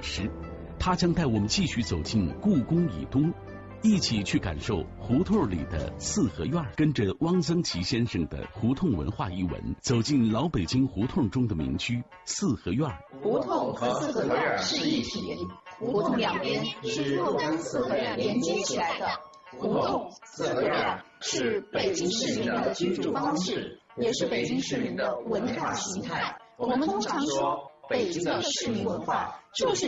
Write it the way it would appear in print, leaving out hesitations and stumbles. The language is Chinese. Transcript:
师，他将带我们继续走进故宫以东，一起去感受胡同里的四合院。跟着汪曾祺先生的《胡同文化》一文，走进老北京胡同中的民居四合院。 胡同和四合院是一体，胡同两边是若干四合院连接起来的。胡同、四合院是北京市民的居住方式，也是北京市民的文化形态。我们通常说，北京的市民文化就是